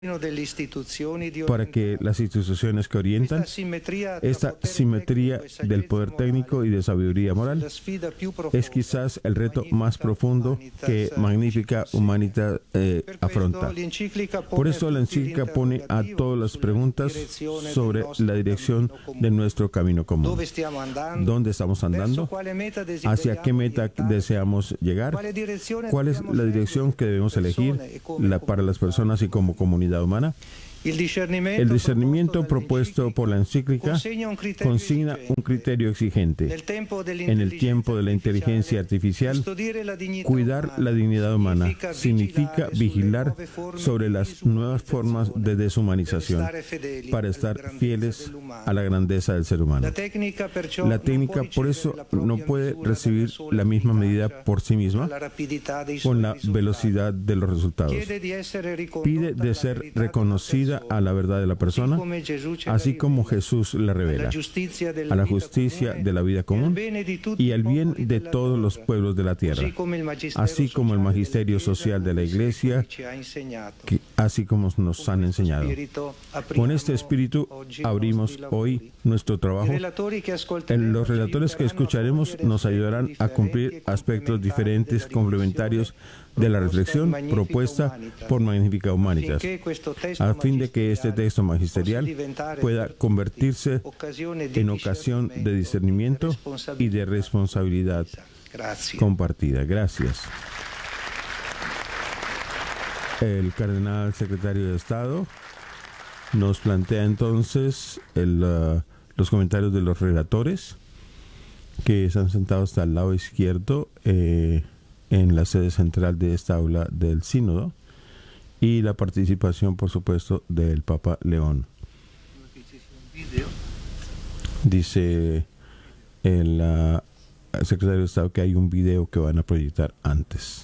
para que las instituciones que orientan esta simetría del poder técnico y de sabiduría moral es quizás el reto más profundo que Magnificat Humanitas afronta. Por eso la encíclica pone a todas las preguntas sobre la dirección de nuestro camino común. ¿Dónde estamos andando? ¿Hacia qué meta deseamos llegar? ¿Cuál es la dirección que debemos elegir para las personas y como comunidad humana? El discernimiento propuesto por la encíclica consigna un criterio exigente. En el tiempo de la inteligencia artificial, cuidar la dignidad humana significa vigilar sobre las nuevas formas de deshumanización para estar fieles a la grandeza del ser humano. La técnica, por eso, no puede recibir la misma medida por sí misma con la velocidad de los resultados. Pide de ser reconocida a la verdad de la persona, así como Jesús la revela, a la justicia de la vida común y al bien de todos los pueblos de la tierra, así como el magisterio social de la Iglesia, así como nos han enseñado. Con este espíritu abrimos hoy nuestro trabajo. Los relatores que escucharemos nos ayudarán a cumplir aspectos diferentes, complementarios de la reflexión propuesta por Magnificat Humanitas, a fin de que este texto magisterial pueda convertirse en ocasión de discernimiento y de responsabilidad compartida. Gracias. El cardenal secretario de Estado nos plantea entonces los comentarios de los relatores que están sentados al lado izquierdo en la sede central de esta aula del sínodo, y la participación, por supuesto, del Papa León. Dice el secretario de Estado que hay un video que van a proyectar antes.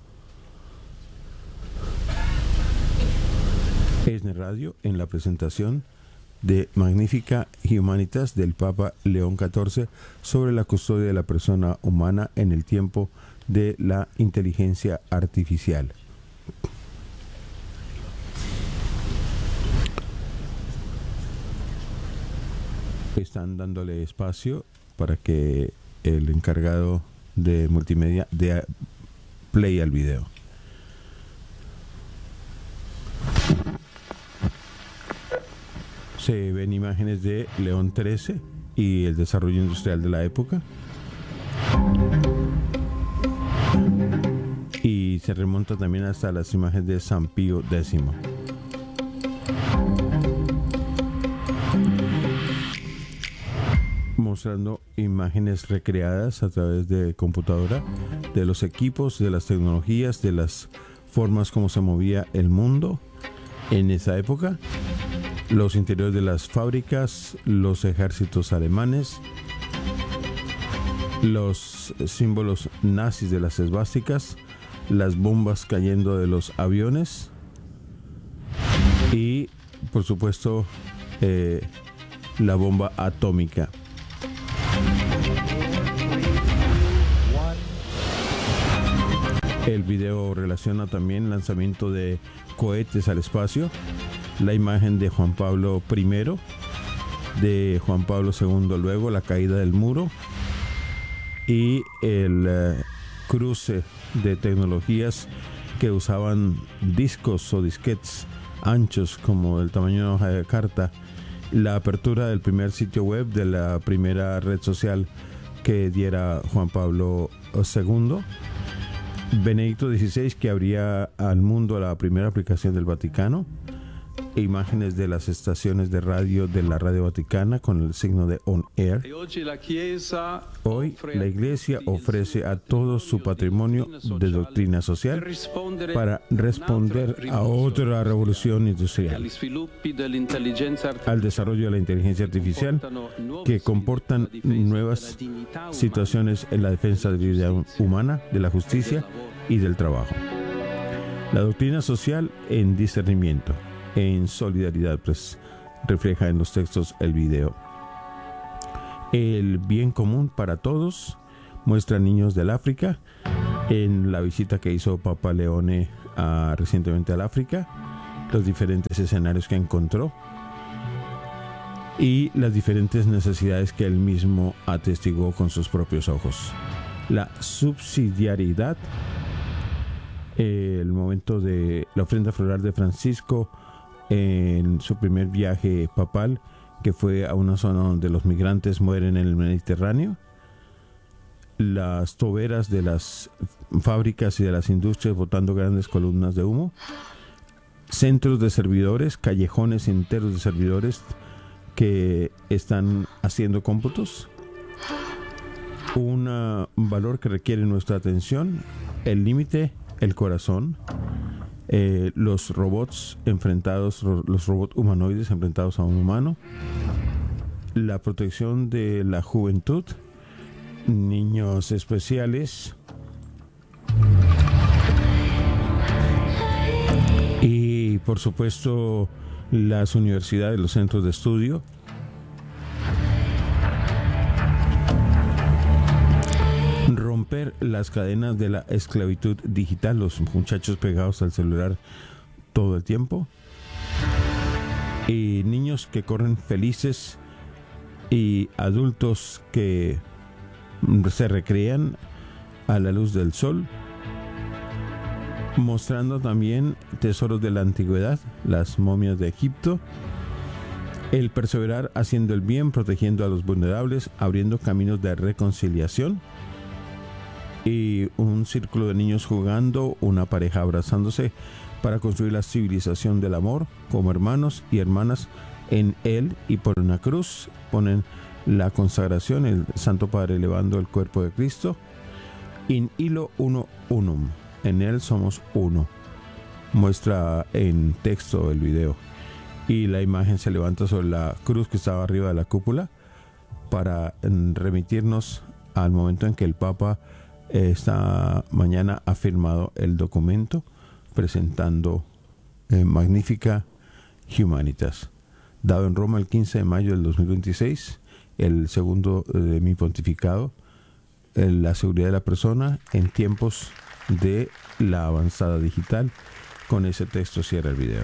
ESNE Radio, en la presentación de Magnificat Humanitas del Papa León XIV sobre la custodia de la persona humana en el tiempo de la inteligencia artificial. Están dándole espacio para que el encargado de multimedia dé play al video. Se ven imágenes de León XIII y el desarrollo industrial de la época. Y se remonta también hasta las imágenes de San Pío X. Mostrando imágenes recreadas a través de computadora de los equipos, de las tecnologías, de las formas como se movía el mundo en esa época, los interiores de las fábricas, los ejércitos alemanes, los símbolos nazis de las esvásticas, las bombas cayendo de los aviones y, por supuesto, la bomba atómica. El video relaciona también el lanzamiento de cohetes al espacio, la imagen de Juan Pablo I, de Juan Pablo II, luego la caída del muro y el cruce de tecnologías que usaban discos o disquetes anchos como el tamaño de una hoja de carta, la apertura del primer sitio web de la primera red social que diera Juan Pablo II, Benedicto XVI, que abría al mundo la primera aplicación del Vaticano, imágenes de las estaciones de radio de la Radio Vaticana con el signo de On Air. Hoy la Iglesia ofrece a todos su patrimonio de doctrina social para responder a otra revolución industrial, al desarrollo de la inteligencia artificial, que comportan nuevas situaciones en la defensa de la vida humana, de la justicia y del trabajo. La doctrina social en discernimiento, en solidaridad, pues refleja en los textos el video. El bien común para todos muestra niños del África en la visita que hizo Papa Leone recientemente al África, los diferentes escenarios que encontró y las diferentes necesidades que él mismo atestiguó con sus propios ojos. La subsidiariedad, el momento de la ofrenda floral de Francisco en su primer viaje papal, que fue a una zona donde los migrantes mueren en el Mediterráneo, las toberas de las fábricas y de las industrias botando grandes columnas de humo, centros de servidores, callejones enteros de servidores que están haciendo cómputos, un valor que requiere nuestra atención, el límite, el corazón, los robots enfrentados, los robots humanoides enfrentados a un humano, la protección de la juventud, niños especiales y por supuesto las universidades, los centros de estudio. Romper las cadenas de la esclavitud digital, los muchachos pegados al celular todo el tiempo, y niños que corren felices y adultos que se recrean a la luz del sol, mostrando también tesoros de la antigüedad, las momias de Egipto, el perseverar haciendo el bien, protegiendo a los vulnerables, abriendo caminos de reconciliación, y un círculo de niños jugando, una pareja abrazándose para construir la civilización del amor como hermanos y hermanas en él, y por una cruz ponen la consagración, el Santo Padre elevando el cuerpo de Cristo. In illo uno unum, en él somos uno, muestra en texto el video, y la imagen se levanta sobre la cruz que estaba arriba de la cúpula para remitirnos al momento en que el Papa esta mañana ha firmado el documento presentando Magnificat Humanitas, dado en Roma el 15 de mayo del 2026, el segundo de mi pontificado, la seguridad de la persona en tiempos de la avanzada digital. Con ese texto cierra el video.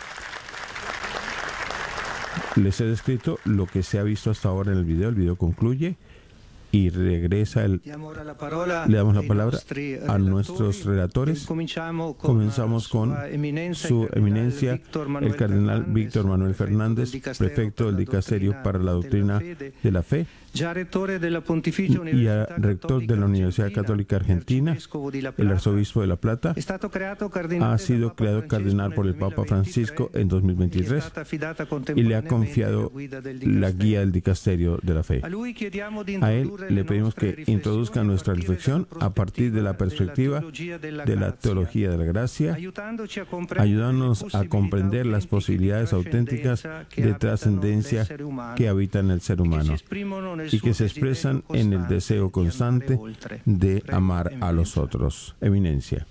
Les he descrito lo que se ha visto hasta ahora en el video concluye y regresa le damos la palabra a nuestros relatores. Comenzamos con su eminencia el cardenal Víctor Manuel Fernández, prefecto del Dicasterio para la Doctrina de la Fe y rector de la Universidad Católica Argentina, el arzobispo de La Plata. Ha sido creado cardenal por el Papa Francisco en 2023 y le ha confiado la guía del Dicasterio de la Fe. A él le pedimos que introduzca nuestra reflexión a partir de la perspectiva de la teología de la gracia, ayudándonos a comprender las posibilidades auténticas de trascendencia que habitan en el ser humano y que se expresan en el deseo constante de amar a los otros. Eminencia.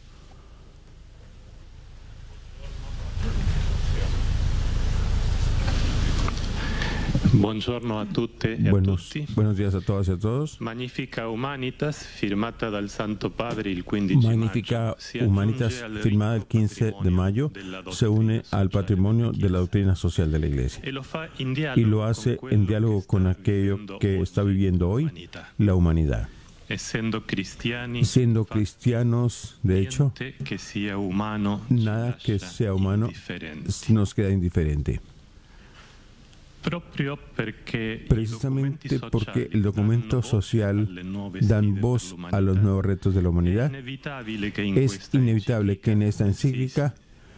Buongiorno a tutte e a tutti. Buenos días a todas y a todos. Magnificat Humanitas, firmata dal Santo Padre il 15 Magnificat Humanitas, firmada el 15 de mayo, se une al patrimonio de la doctrina social de la Iglesia y lo hace en diálogo con aquello que está viviendo hoy la humanidad. Siendo cristianos, de hecho, nada que sea humano nos queda indiferente. Precisamente porque el documento social dan voz a los nuevos retos de la humanidad, es inevitable que en esta encíclica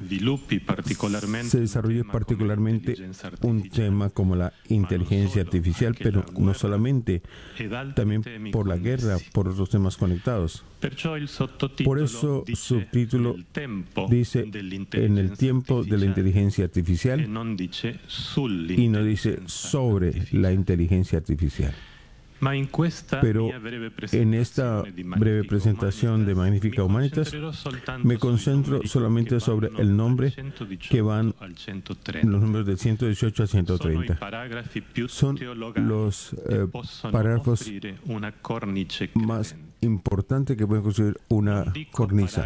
se desarrolle particularmente un tema como la inteligencia artificial, pero no solamente, también por la guerra, por otros temas conectados. Por eso su subtítulo dice en el tiempo de la inteligencia artificial y no dice sobre la inteligencia artificial. Pero en esta breve presentación de Magnificat Humanitas me concentro solamente sobre el nombre que van los números del 118 al 130. Son los párrafos más importante que puede construir una cornisa.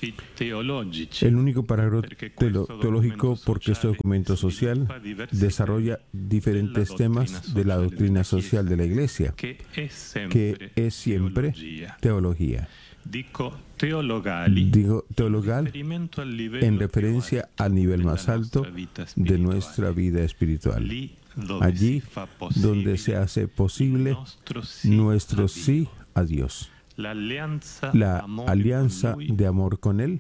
El único parágrafo teológico, porque este documento social desarrolla diferentes temas de la doctrina social de la Iglesia, que es siempre teología. Digo teologal en referencia al nivel más alto de nuestra vida espiritual. Allí donde se hace posible nuestro sí a Dios. La alianza de amor con Él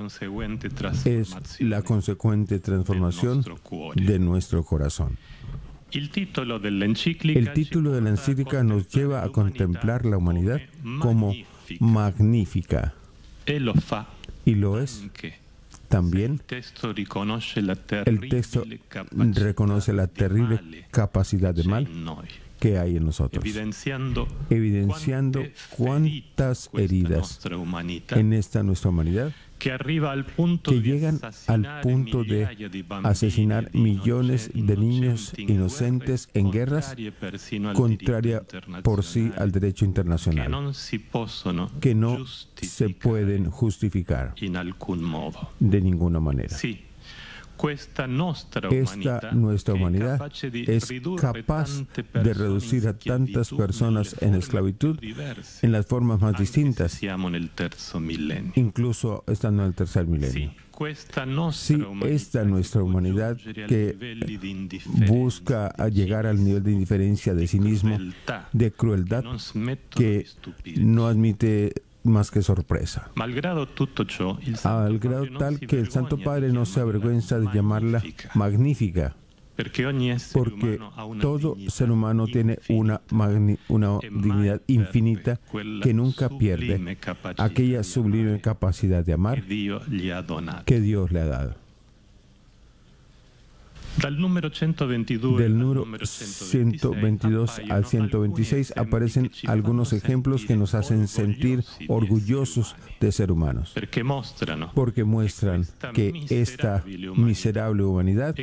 es la consecuente transformación de nuestro corazón. El título de la encíclica nos lleva a contemplar la humanidad como magnífica. Y lo es. También el texto reconoce la terrible capacidad de mal que hay en nosotros, evidenciando cuántas heridas en esta nuestra humanidad que llegan al punto de asesinar millones de niños inocentes en guerras contraria por sí al derecho internacional, que no se pueden justificar de ninguna manera. Esta nuestra humanidad es capaz de reducir a tantas personas en esclavitud en las formas más distintas, incluso estando en el tercer milenio. Sí, esta nuestra humanidad que busca llegar al nivel de indiferencia de cinismo, de crueldad, que no admite más que sorpresa. Al grado tal que el Santo Padre no se avergüenza de llamarla magnífica, porque todo ser humano tiene una dignidad infinita que nunca pierde aquella sublime capacidad de amar que Dios le ha dado. Del número 122 al 126 aparecen algunos ejemplos que nos hacen sentir orgullosos de ser humanos, porque muestran que esta miserable humanidad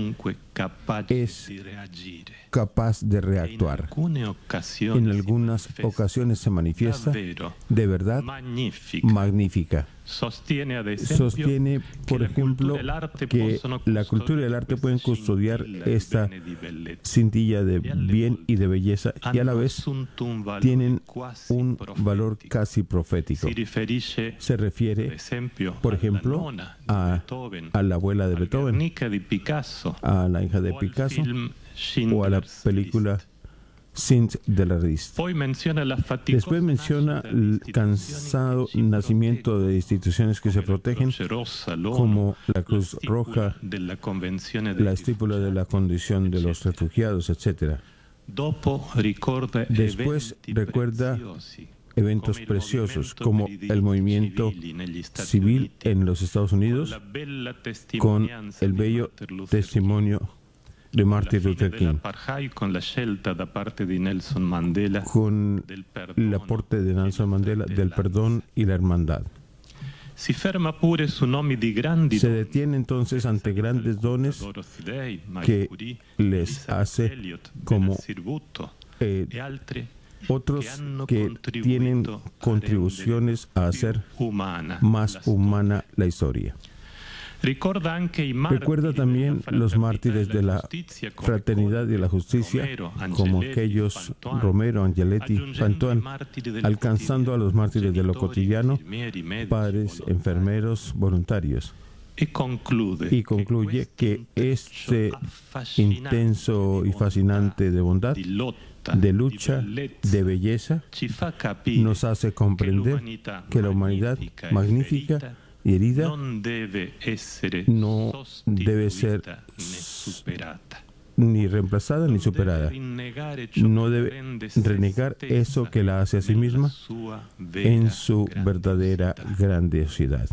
es capaz de reactuar. En algunas ocasiones se manifiesta de verdad magnífica. Sostiene, por ejemplo, que la cultura y el arte pueden custodiar esta cintilla de bien y de belleza y a la vez tienen un valor casi profético. Se refiere, por ejemplo, a la abuela de Beethoven, a la hija de Picasso o a la película Saint de la Rista. Después menciona el cansado nacimiento de instituciones que se protegen, como la Cruz Roja, la estípula de la condición de los refugiados, etc. Después recuerda eventos preciosos como el movimiento civil en los Estados Unidos con el bello testimonio de Martin Luther King, con el aporte de Nelson Mandela del perdón y la hermandad. Se detiene entonces ante grandes dones que les hace como otros que tienen contribuciones a hacer más humana la historia. Recuerda también los mártires de la fraternidad y la justicia, como aquellos Romero, Angeletti, Pantoan, alcanzando a los mártires de lo cotidiano, padres, enfermeros, voluntarios. Y concluye que este intenso y fascinante de bondad, de lucha, de belleza, nos hace comprender que la humanidad magnífica y herida no debe ser ni reemplazada ni superada. No debe renegar eso que la hace a sí misma en su verdadera grandiosidad.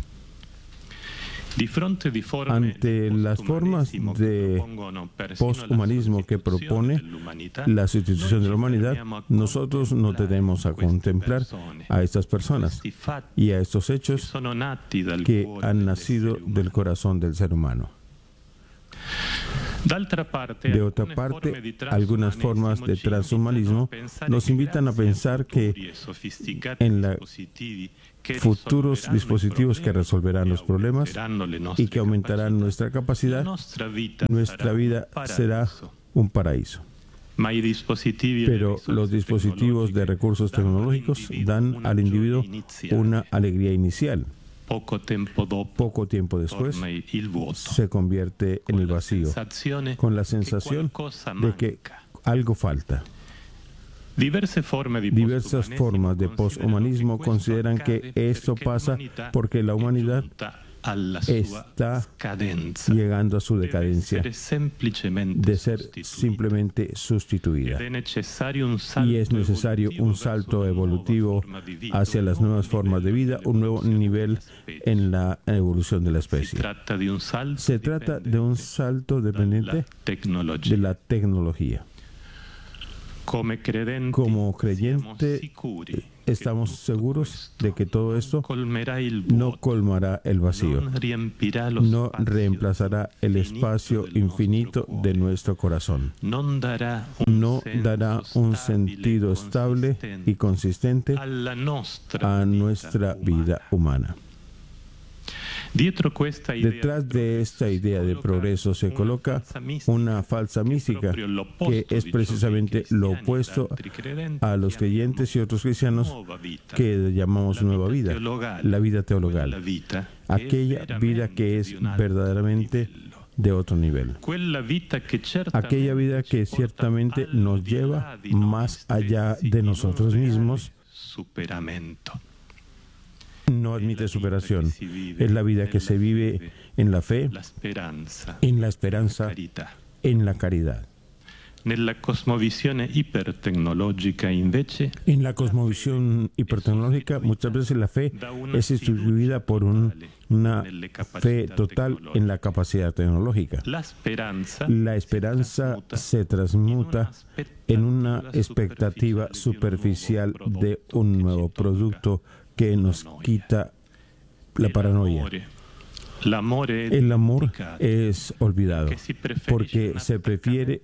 Ante las formas de posthumanismo que propone la sustitución de la humanidad, nosotros nos tenemos a contemplar a estas personas y a estos hechos que han nacido del corazón del ser humano. De otra parte, algunas formas de transhumanismo nos invitan a pensar que en la futuros dispositivos que resolverán los problemas y que aumentarán nuestra capacidad, nuestra vida será un paraíso. Pero los dispositivos de recursos tecnológicos dan al individuo una alegría inicial. Poco tiempo después se convierte en el vacío, con la sensación de que algo falta. Diversas formas de poshumanismo consideran que esto pasa porque la humanidad está llegando a su decadencia de ser simplemente sustituida. Y es necesario un salto evolutivo hacia las nuevas formas de vida, un nuevo nivel en la evolución de la especie. Se trata de un salto dependiente de la tecnología. Como creyente, estamos seguros de que todo esto no colmará el vacío, no reemplazará el espacio infinito de nuestro corazón, no dará un sentido estable y consistente a nuestra vida humana. Detrás de esta idea de progreso se coloca una falsa mística que es precisamente lo opuesto a los creyentes y otros cristianos que llamamos nueva vida, la vida teologal, aquella vida que es verdaderamente de otro nivel, aquella vida que ciertamente nos lleva más allá de nosotros mismos. No admite superación. Es la vida que se vive en la fe, en la esperanza, en la caridad. En la cosmovisión hipertecnológica, muchas veces la fe es sustituida por una fe total en la capacidad tecnológica. La esperanza se transmuta en una expectativa superficial de un nuevo producto que nos quita la paranoia. El amor es olvidado porque se prefiere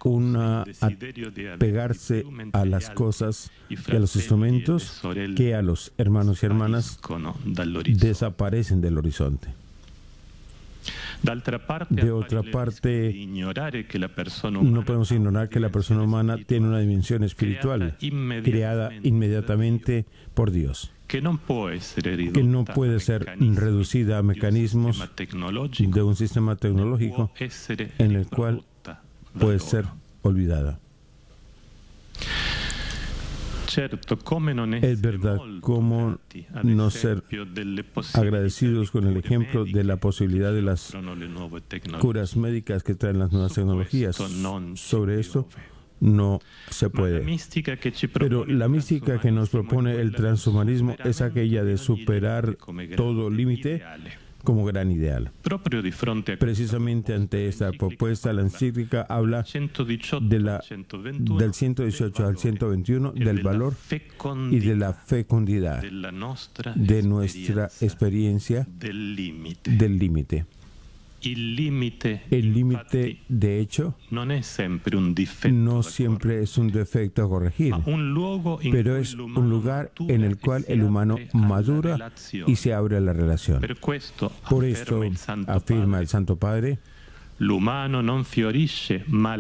pegarse a las cosas y a los instrumentos que a los hermanos y hermanas desaparecen del horizonte. De otra parte, no podemos ignorar que la persona humana tiene una dimensión espiritual creada inmediatamente por Dios, que no puede ser reducida a mecanismos de un sistema tecnológico en el cual puede ser olvidada. Es verdad, cómo no ser agradecidos con el ejemplo de la posibilidad de las curas médicas que traen las nuevas tecnologías. Sobre esto no se puede. Pero la mística que nos propone el transhumanismo es aquella de superar todo límite como gran ideal. Precisamente ante esta propuesta, la encíclica habla del 118 al 121 del valor y de la fecundidad de nuestra experiencia del límite. El límite, de hecho, no siempre es un defecto a corregir, pero es un lugar en el cual el humano madura y se abre a la relación. Por esto, afirma el Santo Padre, lo humano no florece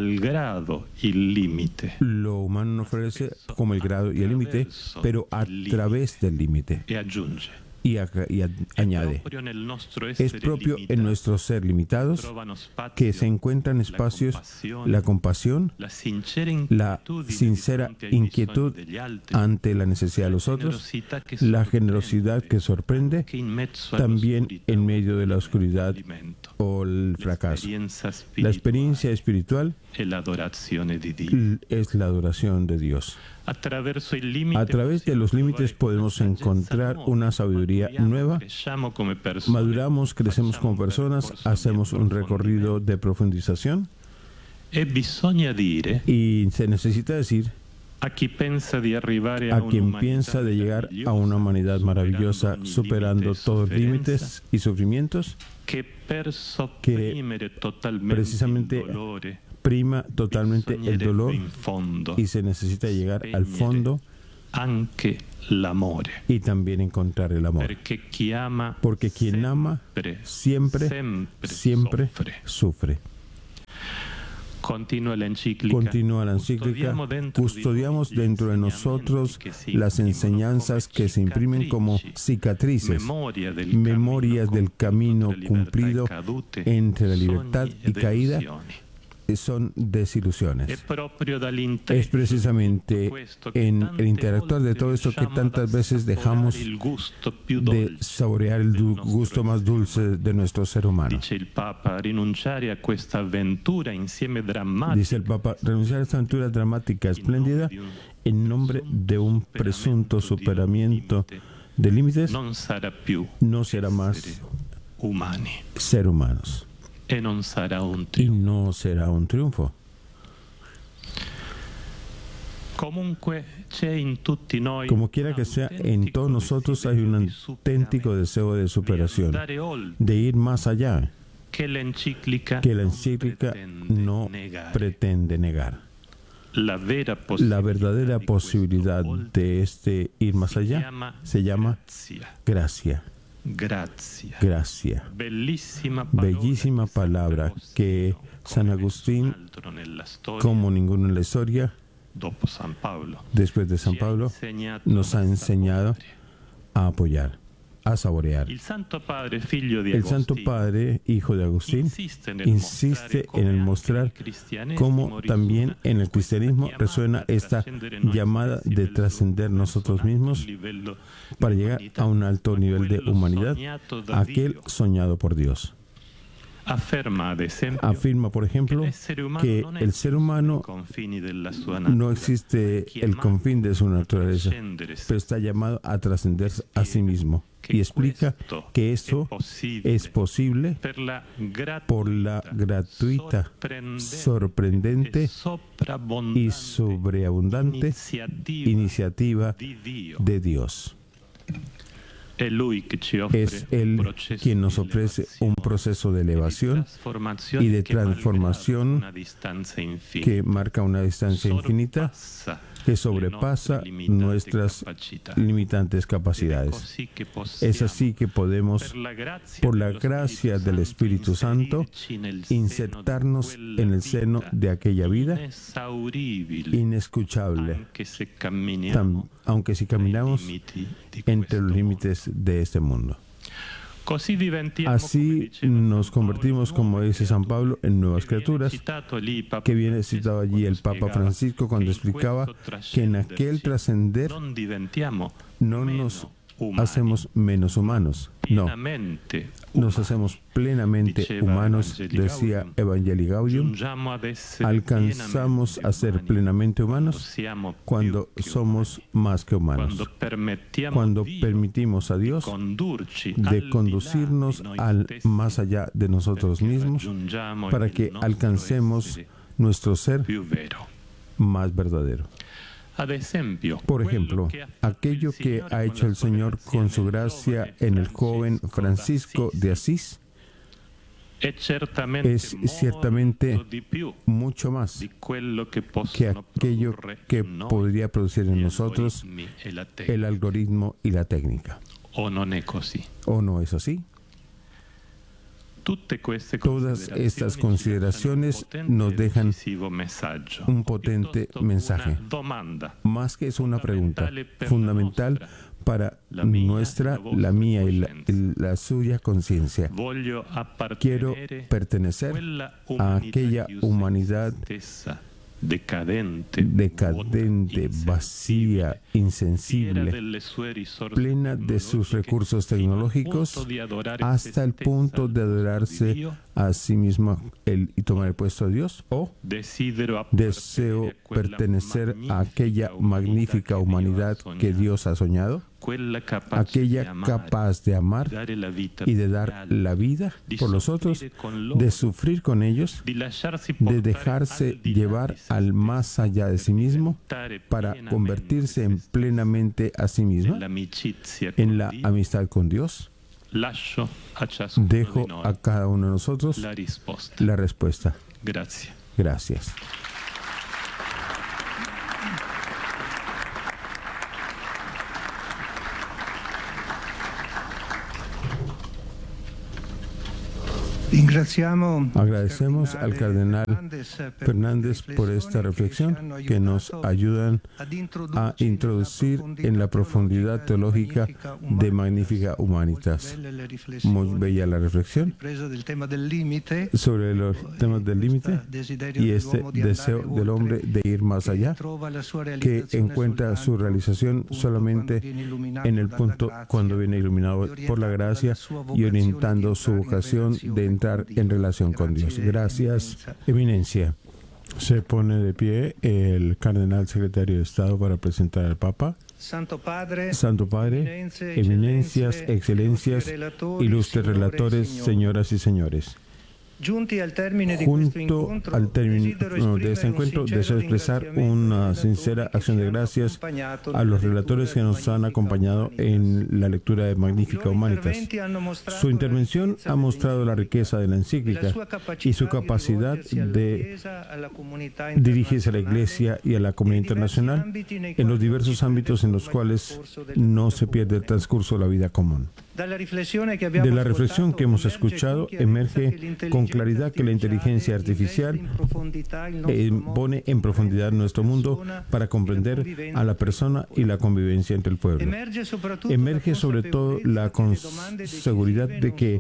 como el grado y el límite, pero a través del límite. Y añade, es propio en nuestro ser limitados que se encuentran espacios, la compasión, la sincera inquietud ante la necesidad de los otros, la generosidad que sorprende, también en medio de la oscuridad o el fracaso. La experiencia espiritual es la adoración de Dios. A través de los límites podemos encontrar una sabiduría nueva, maduramos, crecemos como personas, hacemos un recorrido de profundización y se necesita decir a quien piensa de llegar a una humanidad maravillosa, superando todos los límites y sufrimientos, que precisamente prima totalmente el dolor y se necesita llegar al fondo y también encontrar el amor. Porque quien ama siempre sufre. Continúa la encíclica. Custodiamos dentro de nosotros las enseñanzas que se imprimen como cicatrices, memorias del camino cumplido entre la libertad y caída. Son desilusiones. Es precisamente en el interactuar de todo esto que tantas veces dejamos de saborear el gusto más dulce de nuestro ser humano. Dice el Papa, renunciar a esta aventura dramática espléndida en nombre de un presunto superamiento de límites no será más ser humanos. Y no será un triunfo. Como quiera que sea, en todos nosotros hay un auténtico deseo de superación, de ir más allá, que la encíclica no pretende negar. La verdadera posibilidad de este ir más allá se llama gracia. Gracia. Bellísima palabra que San Agustín, como ninguno en la historia, después de San Pablo, nos ha enseñado a apoyar, a saborear. El Santo Padre, hijo de Agustín, insiste en el mostrar cómo también en el cristianismo resuena esta llamada de trascender nosotros mismos para llegar a un alto nivel de humanidad, aquel soñado por Dios. Afirma, por ejemplo, que el ser humano no existe el confín de su naturaleza, pero está llamado a trascenderse a sí mismo. Y explica que esto es posible por la gratuita, sorprendente y sobreabundante iniciativa de Dios. Es Él quien nos ofrece un proceso de elevación y de transformación que marca una distancia infinita que sobrepasa nuestras limitantes capacidades. Es así que podemos, por la gracia del Espíritu Santo, insertarnos en el seno de aquella vida inescuchable, aunque si caminamos entre los límites de este mundo. Así nos convertimos, como dice San Pablo, en nuevas criaturas, que viene citado allí el Papa Francisco cuando explicaba que en aquel trascender no nos hacemos menos humanos, no, nos hacemos plenamente humanos, decía Evangelii Gaudium. Alcanzamos a ser plenamente humanos cuando somos más que humanos, cuando permitimos a Dios de conducirnos al más allá de nosotros mismos para que alcancemos nuestro ser más verdadero. Por ejemplo, aquello que ha hecho el Señor con su gracia en el joven Francisco de Asís es ciertamente mucho más que aquello que podría producir en nosotros el algoritmo y la técnica. ¿O no es así? Todas estas consideraciones nos dejan un potente mensaje. Más que es una pregunta fundamental para nuestra, la mía y la suya conciencia. Quiero pertenecer a aquella humanidad decadente, vacía, insensible, plena de sus recursos tecnológicos, hasta el punto de adorarse a sí misma y tomar el puesto de Dios, o deseo pertenecer a aquella magnífica humanidad que Dios ha soñado, aquella capaz de amar y de dar la vida por los otros, de sufrir con ellos, de dejarse llevar al más allá de sí mismo para convertirse en plenamente a sí misma, en la amistad con Dios. Dejo a cada uno de nosotros la respuesta. Gracias. Agradecemos al cardenal Fernández por esta reflexión que nos ayudan a introducir en la profundidad teológica de Magnificat Humanitas. Muy bella la reflexión sobre los temas del límite y este deseo del hombre de ir más allá, que encuentra su realización solamente en el punto cuando viene iluminado por la gracia y orientando su vocación de entrar en relación con Dios. Gracias, Eminencia. Se pone de pie el cardenal secretario de Estado para presentar al Papa. Santo Padre, Eminencias, Excelencias, ilustres relatores, señoras y señores. Junto al término de este encuentro, deseo expresar una sincera acción de gracias a los relatores que nos han acompañado en la lectura de Magnificat Humanitas. Su intervención ha mostrado la riqueza de la encíclica y su capacidad de dirigirse a la Iglesia y a la comunidad internacional en los diversos ámbitos en los cuales no se pierde el transcurso de la vida común. De la reflexión que hemos escuchado emerge con claridad que la inteligencia artificial pone en profundidad nuestro mundo para comprender a la persona y la convivencia entre el pueblo. Emerge sobre todo la seguridad de que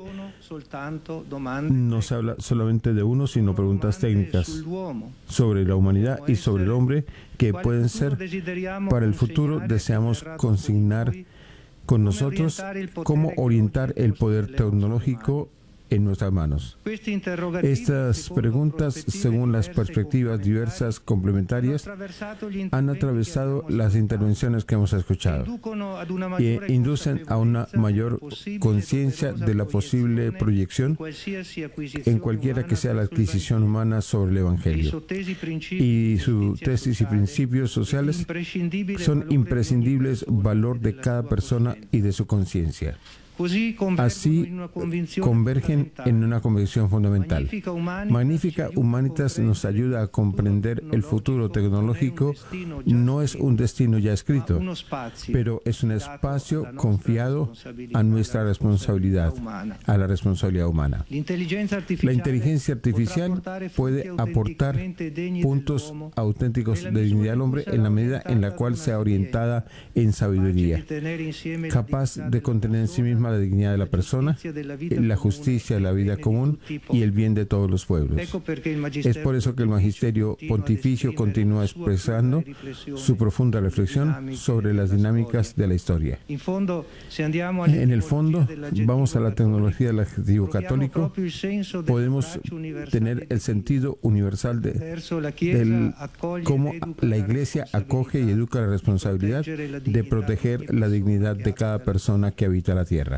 no se habla solamente de uno, sino preguntas técnicas sobre la humanidad y sobre el hombre que pueden ser para el futuro. Deseamos consignar con nosotros cómo orientar el poder tecnológico en nuestras manos. Estas preguntas, según las perspectivas diversas complementarias, han atravesado las intervenciones que hemos escuchado e inducen a una mayor conciencia de la posible proyección en cualquiera que sea la adquisición humana sobre el Evangelio. Y su tesis y principios sociales son imprescindibles valor de cada persona y de su conciencia. Así convergen en una convicción fundamental. Magnificat Humanitas nos ayuda a comprender el futuro tecnológico. No es un destino ya escrito, pero es un espacio confiado a nuestra responsabilidad, a la responsabilidad humana. La inteligencia artificial puede aportar puntos auténticos de dignidad al hombre en la medida en la cual sea orientada en sabiduría, capaz de contener en sí misma la dignidad de la persona, la justicia de la vida común y el bien de todos los pueblos. Es por eso que el Magisterio Pontificio continúa expresando su profunda reflexión sobre las dinámicas de la historia. En el fondo, vamos a la tecnología del adjetivo católico, podemos tener el sentido universal de cómo la Iglesia acoge y educa la responsabilidad de proteger la dignidad de cada persona que habita la tierra.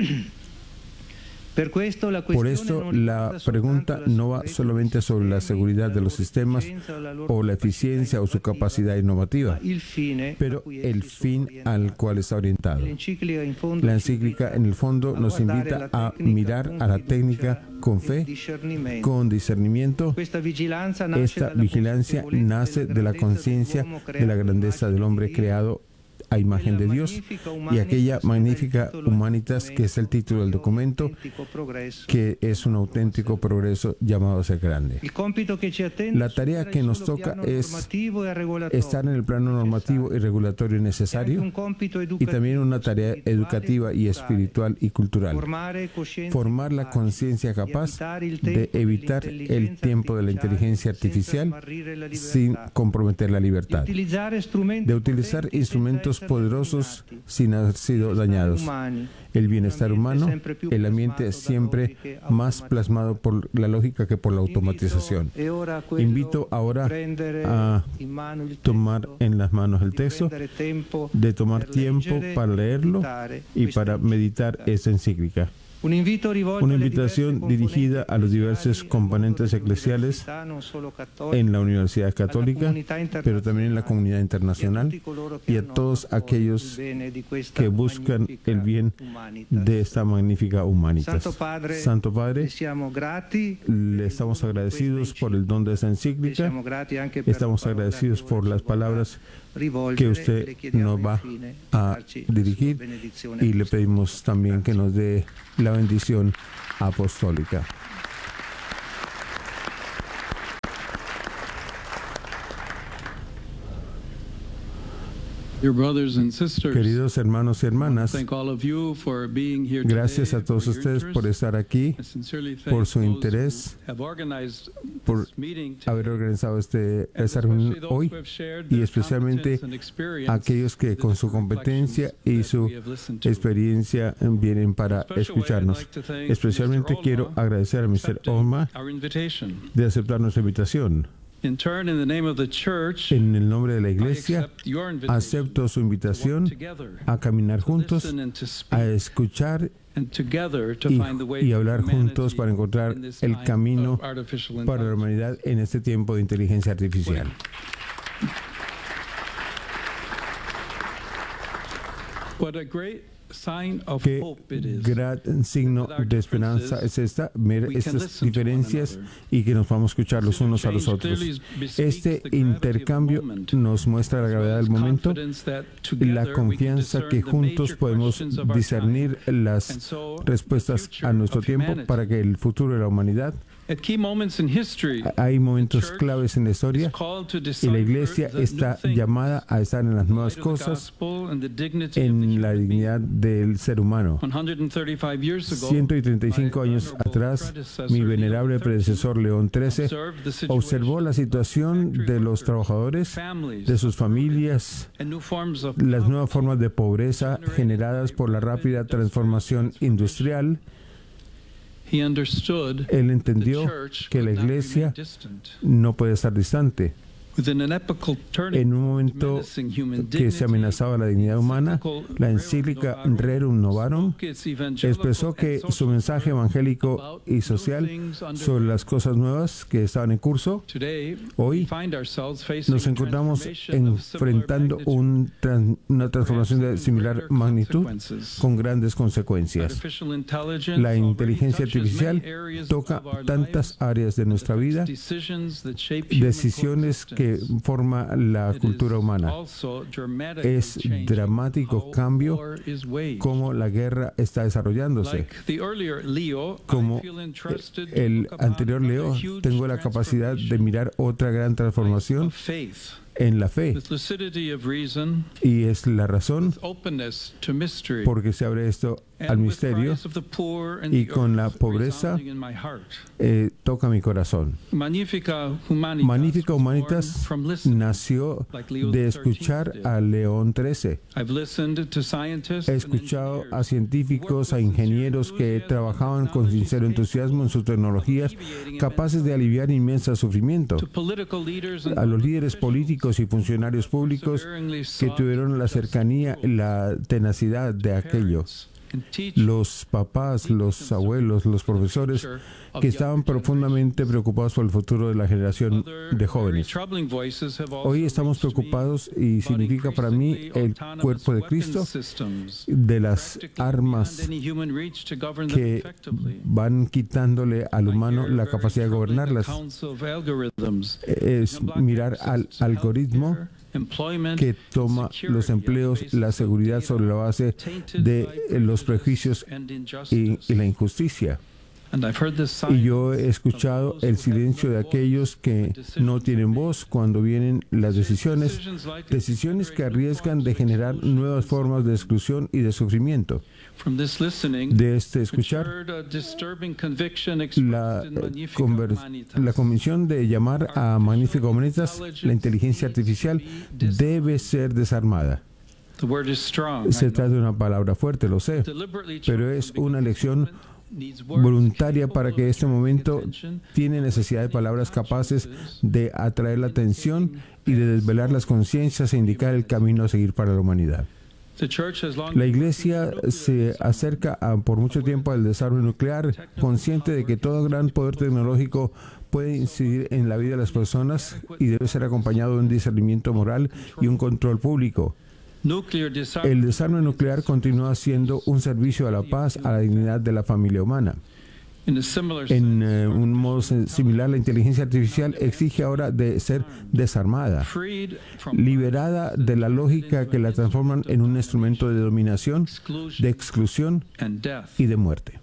Por esto, la pregunta no va solamente sobre la seguridad de los sistemas o la eficiencia o su capacidad innovativa, pero el fin al cual está orientado. La encíclica, en el fondo, nos invita a mirar a la técnica con fe, con discernimiento. Esta vigilancia nace de la conciencia de la grandeza del hombre creado a imagen de Dios, y aquella Magnificat Humanitas, que es el título del documento, que es un auténtico progreso llamado a ser grande. La tarea que nos toca es estar en el plano normativo y regulatorio necesario, y también una tarea educativa y espiritual y cultural. Formar la conciencia capaz de evitar el tiempo de la inteligencia artificial sin comprometer la libertad, de utilizar instrumentos somos poderosos sin haber sido dañados. El bienestar humano, el ambiente siempre más plasmado por la lógica que por la automatización. Invito ahora a tomar en las manos el texto, de tomar tiempo para leerlo y para meditar esta encíclica. Una invitación dirigida a los diversos componentes eclesiales en la Universidad Católica, pero también en la comunidad internacional y a todos aquellos que buscan el bien de esta magnífica Humanitas. Santo Padre, le estamos agradecidos por el don de esta encíclica, estamos agradecidos por las palabras que usted nos va a dirigir y le pedimos también que nos dé la bendición apostólica. Queridos hermanos y hermanas, gracias a todos ustedes por estar aquí, por su interés, por haber organizado esta reunión hoy y especialmente a aquellos que con su competencia y su experiencia vienen para escucharnos. Especialmente quiero agradecer a Mr. Oma de aceptar nuestra invitación. En el nombre de la Iglesia, acepto su invitación a caminar juntos, a escuchar y hablar juntos para encontrar el camino para la humanidad en este tiempo de inteligencia artificial. Qué gran signo de esperanza es estas diferencias y que nos vamos a escuchar los unos a los otros. Este intercambio nos muestra la gravedad del momento y la confianza que juntos podemos discernir las respuestas a nuestro tiempo para que el futuro de la humanidad. Hay momentos claves en la historia y la Iglesia está llamada a estar en las nuevas cosas, en la dignidad del ser humano. 135 años atrás, mi venerable predecesor León XIII observó la situación de los trabajadores, de sus familias, las nuevas formas de pobreza generadas por la rápida transformación industrial. Él entendió que la Iglesia no puede estar distante. En un momento que se amenazaba la dignidad humana, la encíclica Rerum Novarum expresó que su mensaje evangélico y social sobre las cosas nuevas que estaban en curso, hoy nos encontramos enfrentando una transformación de similar magnitud con grandes consecuencias. La inteligencia artificial toca tantas áreas de nuestra vida, decisiones que forma la cultura humana. Es dramático cambio cómo la guerra está desarrollándose. Como el anterior Leo, tengo la capacidad de mirar otra gran transformación en la fe. Y es la razón porque se abre esto al misterio y con la pobreza toca mi corazón. Magnífica Humanitas nació de escuchar a León XIII. He escuchado a científicos, a ingenieros que trabajaban con sincero entusiasmo en sus tecnologías capaces de aliviar inmenso sufrimiento. A los líderes políticos y funcionarios públicos que tuvieron la cercanía y la tenacidad de aquello. Los papás, los abuelos, los profesores que estaban profundamente preocupados por el futuro de la generación de jóvenes. Hoy estamos preocupados y significa para mí el cuerpo de Cristo, de las armas que van quitándole al humano la capacidad de gobernarlas. Es mirar al algoritmo que toma los empleos, la seguridad sobre la base de los prejuicios y la injusticia. Y yo he escuchado el silencio de aquellos que no tienen voz cuando vienen las decisiones que arriesgan de generar nuevas formas de exclusión y de sufrimiento. De este escuchar, la convicción de llamar a Magnífica Humanitas, la inteligencia artificial debe ser desarmada. Se trata de una palabra fuerte, lo sé, pero es una elección voluntaria para que este momento tiene necesidad de palabras capaces de atraer la atención y de desvelar las conciencias e indicar el camino a seguir para la humanidad. La Iglesia se acerca por mucho tiempo al desarme nuclear, consciente de que todo gran poder tecnológico puede incidir en la vida de las personas y debe ser acompañado de un discernimiento moral y un control público. El desarme nuclear continúa siendo un servicio a la paz, a la dignidad de la familia humana. En un modo similar, la inteligencia artificial exige ahora de ser desarmada, liberada de la lógica que la transforman en un instrumento de dominación, de exclusión y de muerte.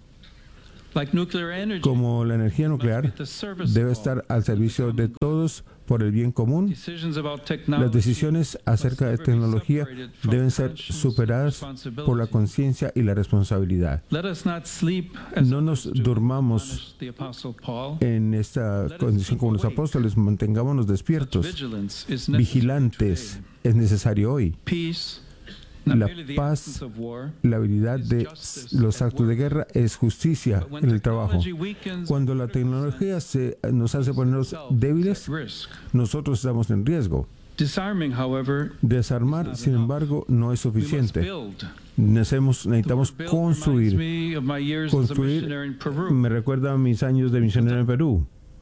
Como la energía nuclear debe estar al servicio de todos por el bien común, las decisiones acerca de tecnología deben ser superadas por la conciencia y la responsabilidad. No nos durmamos en esta condición como los apóstoles, mantengámonos despiertos, vigilantes, es necesario hoy. La paz, la habilidad de los actos de guerra es justicia en el trabajo. Cuando la tecnología nos hace ponernos débiles, nosotros estamos en riesgo. Desarmar, sin embargo, no es suficiente. Necesitamos construir. Construir me recuerda a mis años de misionero en Perú.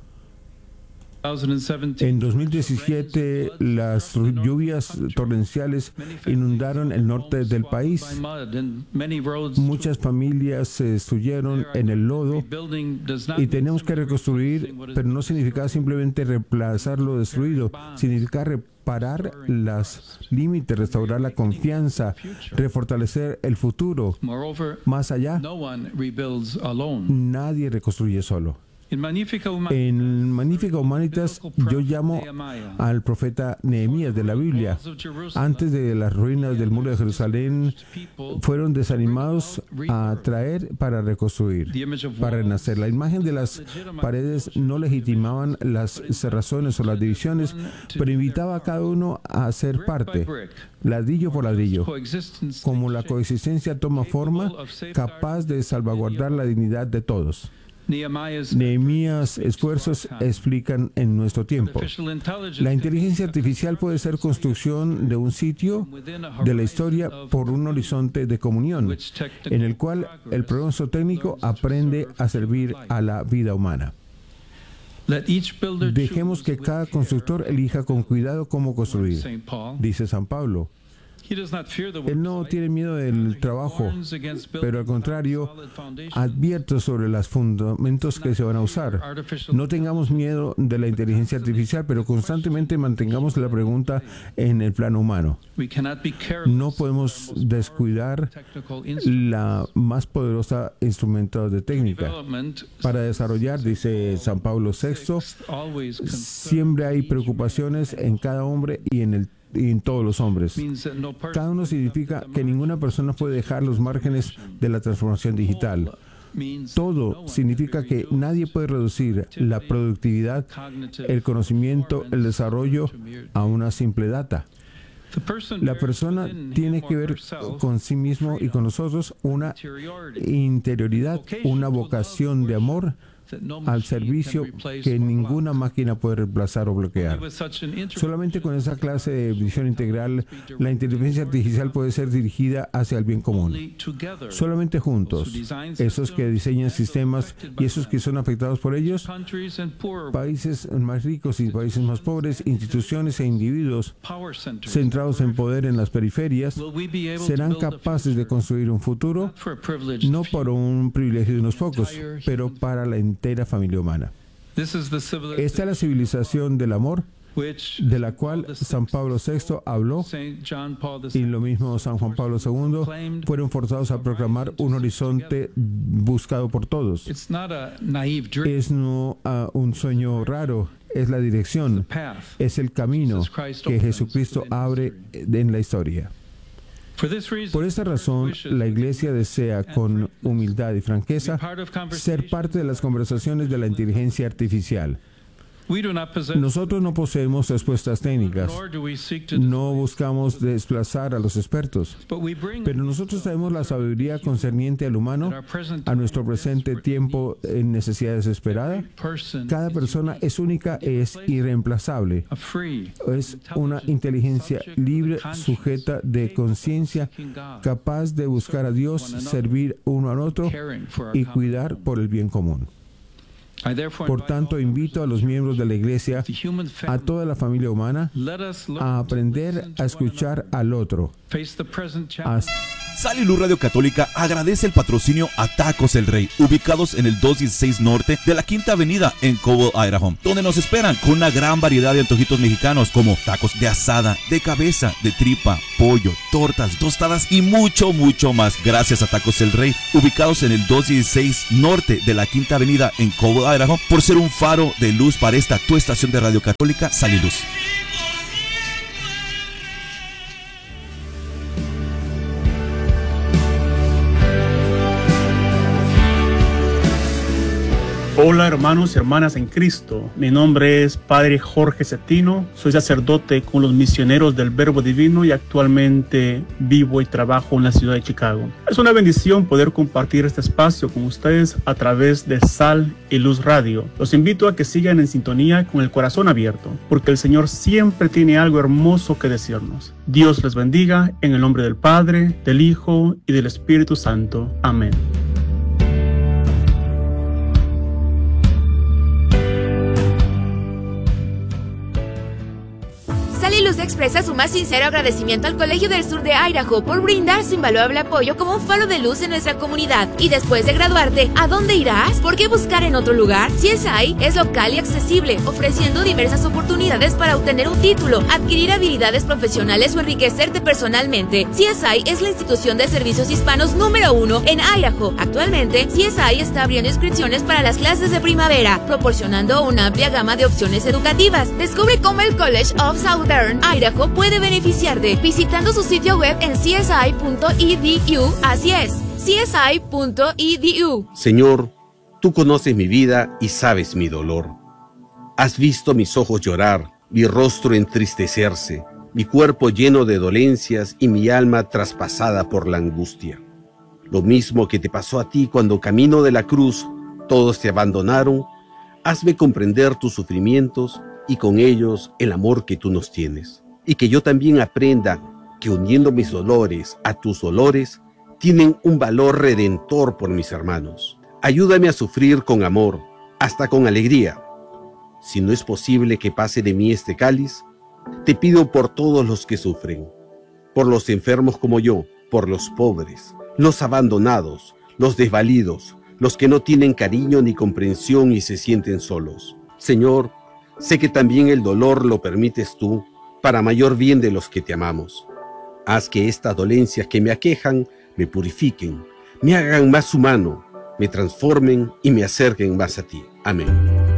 En 2017, las lluvias torrenciales inundaron el norte del país. Muchas familias se destruyeron en el lodo y tenemos que reconstruir, pero no significa simplemente reemplazar lo destruido, significa reparar los límites, restaurar la confianza, refortalecer el futuro. Más allá, nadie reconstruye solo. En Magnificat Humanitas yo llamo al profeta Nehemías de la Biblia. Antes de las ruinas del muro de Jerusalén, fueron desanimados a traer para reconstruir, para renacer. La imagen de las paredes no legitimaban las cerrazones o las divisiones, pero invitaba a cada uno a ser parte, ladrillo por ladrillo, como la coexistencia toma forma, capaz de salvaguardar la dignidad de todos. Nehemías esfuerzos explican en nuestro tiempo. La inteligencia artificial puede ser construcción de un sitio de la historia por un horizonte de comunión, en el cual el progreso técnico aprende a servir a la vida humana. Dejemos que cada constructor elija con cuidado cómo construir, dice San Pablo. Él no tiene miedo del trabajo, pero al contrario, advierte sobre los fundamentos que se van a usar. No tengamos miedo de la inteligencia artificial, pero constantemente mantengamos la pregunta en el plano humano. No podemos descuidar la más poderosa instrumento de técnica. Para desarrollar, dice San Pablo VI, siempre hay preocupaciones en cada hombre y en todos los hombres. Cada uno significa que ninguna persona puede dejar los márgenes de la transformación digital. Todo significa que nadie puede reducir la productividad, el conocimiento, el desarrollo a una simple data. La persona tiene que ver con sí mismo y con nosotros una interioridad, una vocación de amor al servicio que ninguna máquina puede reemplazar o bloquear. Solamente con esa clase de visión integral, la inteligencia artificial puede ser dirigida hacia el bien común. Solamente juntos, esos que diseñan sistemas y esos que son afectados por ellos, países más ricos y países más pobres, instituciones e individuos centrados en poder en las periferias, serán capaces de construir un futuro, no por un privilegio de unos pocos, pero para la entera familia humana. Esta es la civilización del amor, de la cual San Pablo VI habló, y lo mismo San Juan Pablo II, fueron forzados a proclamar un horizonte buscado por todos. Es no un sueño raro, es la dirección, es el camino que Jesucristo abre en la historia. Por esta razón, la Iglesia desea con humildad y franqueza ser parte de las conversaciones de la inteligencia artificial. Nosotros no poseemos respuestas técnicas, no buscamos desplazar a los expertos, pero nosotros traemos la sabiduría concerniente al humano a nuestro presente tiempo en necesidad desesperada. Cada persona es única, es irreemplazable. Es una inteligencia libre, sujeta de conciencia, capaz de buscar a Dios, servir uno al otro y cuidar por el bien común. Por tanto, invito a los miembros de la Iglesia, a toda la familia humana, a aprender a escuchar al otro. Sal y Luz Radio Católica agradece el patrocinio a Tacos El Rey, ubicados en el 216 Norte de la Quinta Avenida en Cobble, Idaho, donde nos esperan con una gran variedad de antojitos mexicanos como tacos de asada, de cabeza, de tripa, pollo, tortas, tostadas y mucho, mucho más. Gracias a Tacos El Rey, ubicados en el 216 Norte de la Quinta Avenida en Cobble, Idaho, por ser un faro de luz para esta tu estación de Radio Católica, Sal y Luz. Hola hermanos y hermanas en Cristo, mi nombre es Padre Jorge Cetino, soy sacerdote con los misioneros del Verbo Divino y actualmente vivo y trabajo en la ciudad de Chicago. Es una bendición poder compartir este espacio con ustedes a través de Sal y Luz Radio. Los invito a que sigan en sintonía con el corazón abierto, porque el Señor siempre tiene algo hermoso que decirnos. Dios les bendiga en el nombre del Padre, del Hijo y del Espíritu Santo. Amén. Sal y Luz expresa su más sincero agradecimiento al Colegio del Sur de Idaho por brindar su invaluable apoyo como un faro de luz en nuestra comunidad. Y después de graduarte, ¿a dónde irás? ¿Por qué buscar en otro lugar? CSI es local y accesible, ofreciendo diversas oportunidades para obtener un título, adquirir habilidades profesionales o enriquecerte personalmente. CSI es la institución de servicios hispanos número 1 en Idaho. Actualmente, CSI está abriendo inscripciones para las clases de primavera, proporcionando una amplia gama de opciones educativas. Descubre cómo el College of Southern Idaho puede beneficiarte visitando su sitio web en csi.edu. Así es, csi.edu. Señor, tú conoces mi vida y sabes mi dolor. Has visto mis ojos llorar, mi rostro entristecerse, mi cuerpo lleno de dolencias y mi alma traspasada por la angustia. Lo mismo que te pasó a ti cuando camino de la cruz todos te abandonaron, hazme comprender tus sufrimientos y con ellos el amor que tú nos tienes. Y que yo también aprenda que uniendo mis dolores a tus dolores, tienen un valor redentor por mis hermanos. Ayúdame a sufrir con amor, hasta con alegría. Si no es posible que pase de mí este cáliz, te pido por todos los que sufren, por los enfermos como yo, por los pobres, los abandonados, los desvalidos, los que no tienen cariño ni comprensión y se sienten solos. Señor, sé que también el dolor lo permites tú para mayor bien de los que te amamos. Haz que estas dolencias que me aquejan me purifiquen, me hagan más humano, me transformen y me acerquen más a ti. Amén.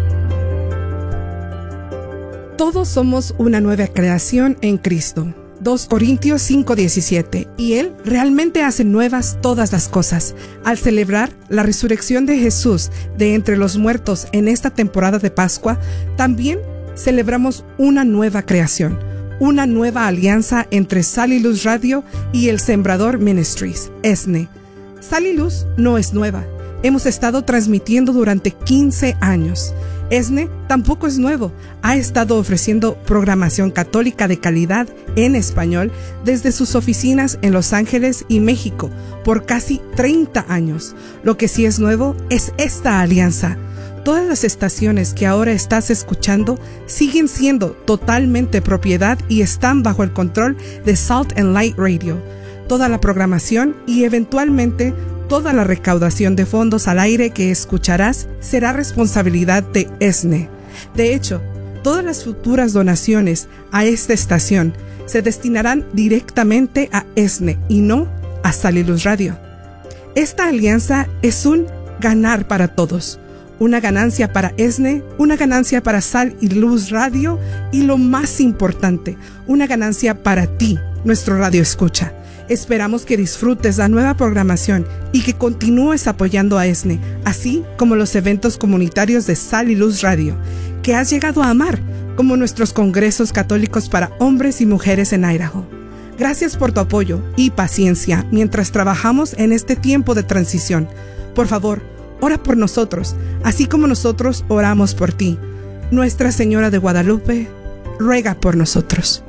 Todos somos una nueva creación en Cristo. 2 Corintios 5:17. Y Él realmente hace nuevas todas las cosas. Al celebrar la resurrección de Jesús de entre los muertos en esta temporada de Pascua, también celebramos una nueva creación, una nueva alianza entre Sal y Luz Radio y el Sembrador Ministries, ESNE. Sal y Luz no es nueva. Hemos estado transmitiendo durante 15 años. ESNE tampoco es nuevo. Ha estado ofreciendo programación católica de calidad en español desde sus oficinas en Los Ángeles y México por casi 30 años. Lo que sí es nuevo es esta alianza. Todas las estaciones que ahora estás escuchando siguen siendo totalmente propiedad y están bajo el control de Salt and Light Radio. Toda la programación y eventualmente toda la recaudación de fondos al aire que escucharás será responsabilidad de ESNE. De hecho, todas las futuras donaciones a esta estación se destinarán directamente a ESNE y no a Sal y Luz Radio. Esta alianza es un ganar para todos. Una ganancia para ESNE, una ganancia para Sal y Luz Radio y lo más importante, una ganancia para ti, nuestro radio escucha. Esperamos que disfrutes la nueva programación y que continúes apoyando a ESNE, así como los eventos comunitarios de Sal y Luz Radio, que has llegado a amar, como nuestros congresos católicos para hombres y mujeres en Idaho. Gracias por tu apoyo y paciencia mientras trabajamos en este tiempo de transición. Por favor, ora por nosotros, así como nosotros oramos por ti. Nuestra Señora de Guadalupe, ruega por nosotros.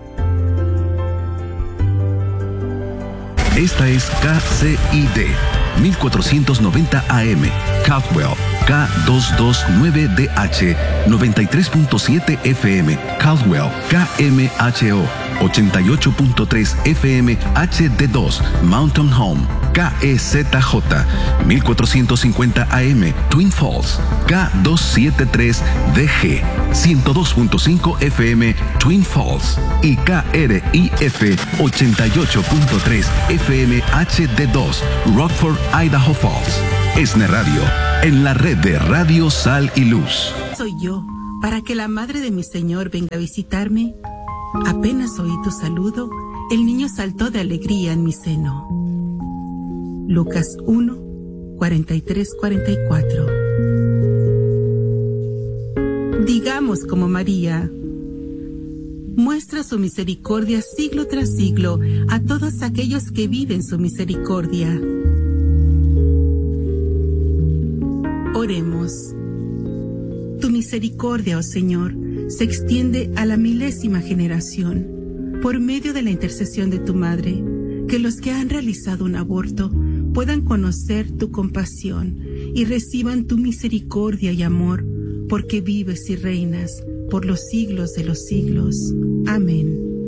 Esta es KCID 1490 AM, Caldwell, K229DH, 93.7 FM, Caldwell, KMHO, 88.3 FM, HD2, Mountain Home, KEZJ, 1450 AM, Twin Falls, K273DG, 102.5 FM, Twin Falls, y KRIF, 88.3 FM, HD2, Rockford, Idaho Falls. ESNE Radio, en la red de Radio Sal y Luz. Soy yo, para que la madre de mi Señor venga a visitarme. Apenas oí tu saludo, el niño saltó de alegría en mi seno. Lucas 1, 43-44. Digamos como María, muestra su misericordia siglo tras siglo a todos aquellos que viven su misericordia. Oremos. Tu misericordia, oh Señor, se extiende a la 1000ª generación, por medio de la intercesión de tu Madre, que los que han realizado un aborto puedan conocer tu compasión y reciban tu misericordia y amor, porque vives y reinas por los siglos de los siglos. Amén.